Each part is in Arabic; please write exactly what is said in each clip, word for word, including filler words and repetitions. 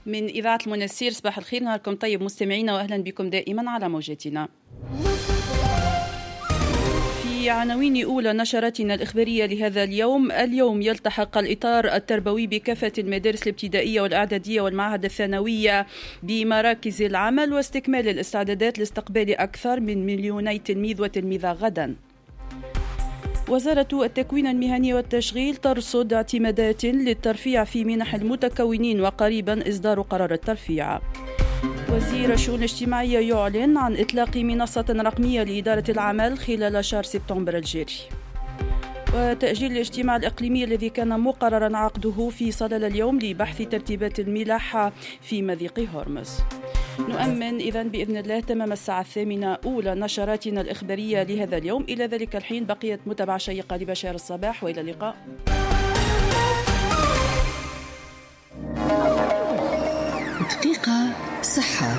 من إذاعة المنسير. صباح الخير، نهاركم طيب مستمعينا، وأهلا بكم دائما على موجتنا. في عناوين أولى نشراتنا الإخبارية لهذا اليوم: اليوم يلتحق الإطار التربوي بكافة المدارس الابتدائية والإعدادية والمعاهد الثانوية بمراكز العمل، واستكمال الاستعدادات لاستقبال أكثر من مليوني تلميذ وتلميذة غدا. وزارة التكوين المهني والتشغيل ترصد اعتمادات للترفيع في منح المتكونين، وقريبا إصدار قرار الترفيع. وزير الشؤون الاجتماعية يعلن عن إطلاق منصة رقمية لإدارة العمل خلال شهر سبتمبر الجاري. وتأجيل الاجتماع الإقليمي الذي كان مقررا عقده في صلال اليوم لبحث ترتيبات الملاحة في مضيق هرمز. نؤمن إذن بإذن الله تمام الساعة الثامنة أولى نشراتنا الإخبارية لهذا اليوم. إلى ذلك الحين بقيت متابعة شيقة لبشار الصباح، وإلى اللقاء. دقيقة صحة.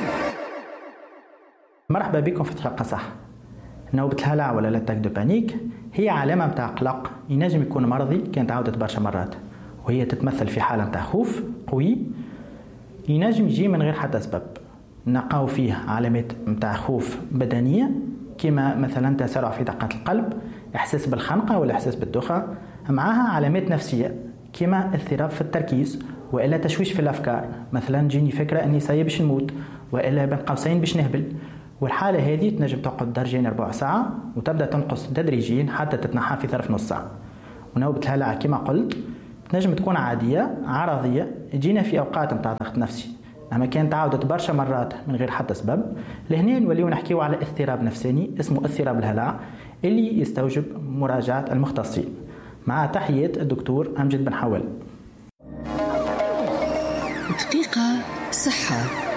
مرحبا بكم في دقيقة صح. نوبة الهلع ولا لاتاك دو بانيك هي علامة متاع قلق ينجم يكون مرضي كانت عودت برشا مرات، وهي تتمثل في حالة متاع خوف قوي ينجم يجي من غير حتى سبب. نلقاو فيه علامات متاع خوف بدنية كما مثلا تسارع في دقات القلب، إحساس بالخنقة ولا إحساس بالدوخة، معها علامات نفسية كما اضطراب في التركيز وإلا تشويش في الأفكار، مثلا جيني فكرة أني سايب باش نموت وإلا بين قوسين باش نهبل. والحالة هذه تنجم تقعد درجين ربع ساعة وتبدأ تنقص تدريجيا حتى تتنحى في ظرف نص ساعة. ونوبة الهلع كما قلت تنجم تكون عادية عرضية تجينا في أوقات متاع ضغط نفسي، أما كانت تعاودت برشا مرات من غير حتى سبب، لهنا نوليو نحكيو على اضطراب نفساني اسمه اضطراب الهلع اللي يستوجب مراجعة المختصين. مع تحيات الدكتور أمجد بن حول. دقيقة صحة.